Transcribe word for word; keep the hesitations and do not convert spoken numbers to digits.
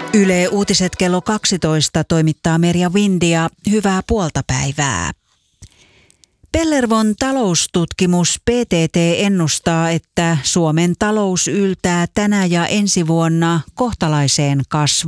Yle Uutiset kello kaksitoista toimittaa Merja Vindia. Hyvää puolta päivää. Pellervon taloustutkimus P T T ennustaa, että Suomen talous yltää tänä ja ensi vuonna kohtalaiseen kasvuun.